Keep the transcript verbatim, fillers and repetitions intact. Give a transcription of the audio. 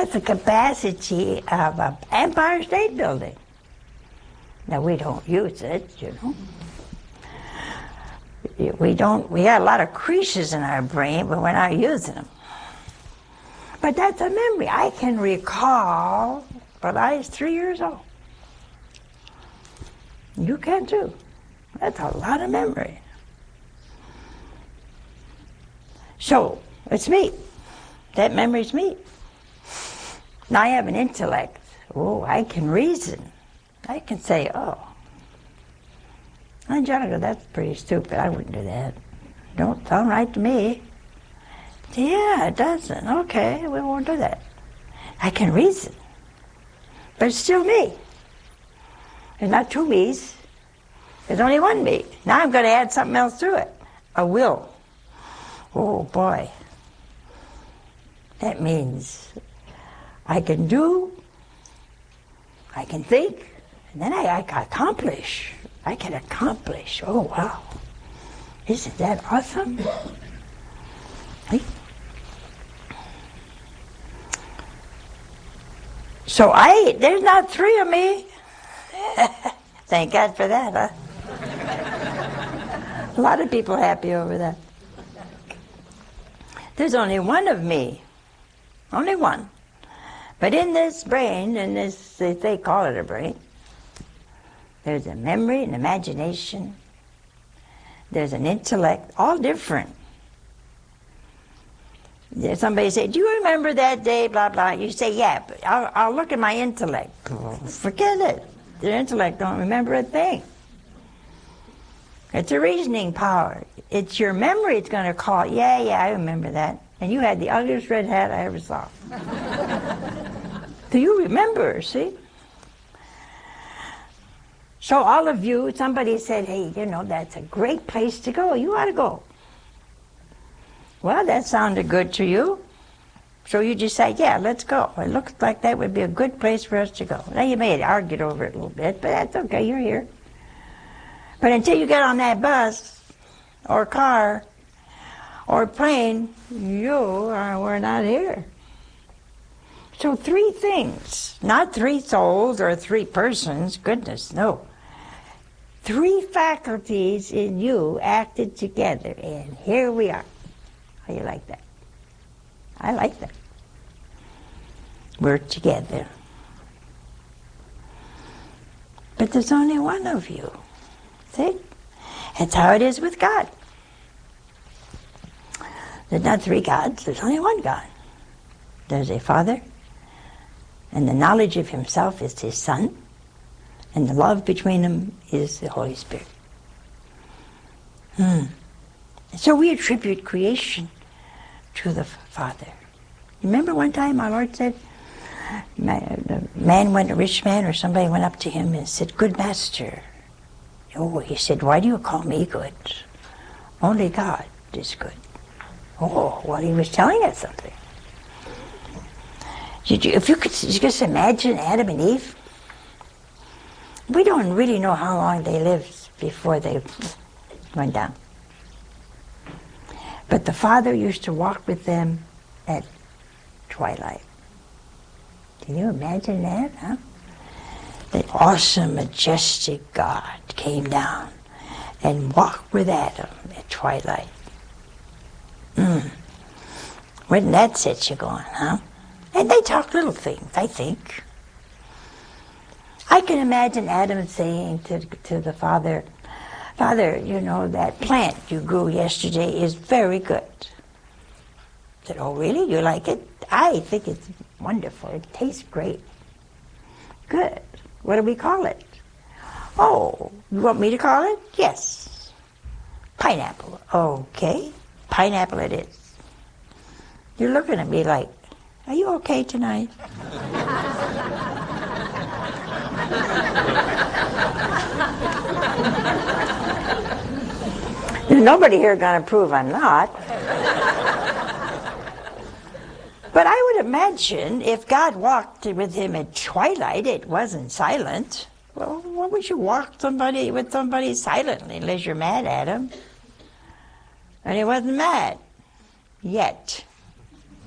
That's the capacity of an Empire State Building. Now, we don't use it, you know. We don't, we got a lot of creases in our brain, but we're not using them. But that's a memory. I can recall when I was three years old. You can too. That's a lot of memory. So, it's me. That memory's me. Now I have an intellect. Oh, I can reason. I can say, oh, Angelica, that's pretty stupid. I wouldn't do that. Don't sound right to me. Yeah, it doesn't. Okay, we won't do that. I can reason. But it's still me. There's not two me's. There's only one me. Now I'm going to add something else to it. A will. Oh, boy. That means I can do, I can think, and then I, I can accomplish. I can accomplish. Oh, wow. Isn't that awesome? Hey. So I, there's not three of me. Thank God for that, huh? A lot of people happy over that. There's only one of me. Only one. But in this brain, in this, they call it a brain, there's a memory, an imagination, there's an intellect, all different. There's somebody say, do you remember that day, blah, blah. You say, yeah, but I'll, I'll look at my intellect. Forget it. Their intellect don't remember a thing. It's a reasoning power. It's your memory it's going to call, yeah, yeah, I remember that. And you had the ugliest red hat I ever saw. Do you remember, see? So all of you, somebody said, hey, you know, that's a great place to go. You ought to go. Well, that sounded good to you. So you just say, yeah, let's go. It looks like that would be a good place for us to go. Now you may have argued over it a little bit, but that's okay, you're here. But until you get on that bus, or car, or plane, you are, we're not here. So three things, not three souls or three persons, goodness, no. Three faculties in you acted together, and here we are. How do you like that? I like that. We're together. But there's only one of you. See? That's how it is with God. There's not three gods, there's only one God. There's a Father, and the knowledge of himself is his Son, and the love between them is the Holy Spirit. Hmm. So we attribute creation to the Father. Remember one time our Lord said, the man went, a rich man or somebody went up to him and said, good master. Oh, he said, why do you call me good? Only God is good. Oh, well, he was telling us something. Did you, if you could just imagine Adam and Eve, we don't really know how long they lived before they went down. But the Father used to walk with them at twilight. Can you imagine that, huh? The awesome, majestic God came down and walked with Adam at twilight. Mm. Wouldn't that set you going, huh? And they talk little things, I think. I can imagine Adam saying to, to the Father, Father, you know, that plant you grew yesterday is very good. I said, oh, really? You like it? I think it's wonderful. It tastes great. Good. What do we call it? Oh, you want me to call it? Yes. Pineapple. Okay. Pineapple it is. You're looking at me like, are you okay tonight? There's nobody here going to prove I'm not. But I would imagine if God walked with him at twilight, it wasn't silent. Well, why would you walk somebody with somebody silently unless you're mad at him? And he wasn't mad yet.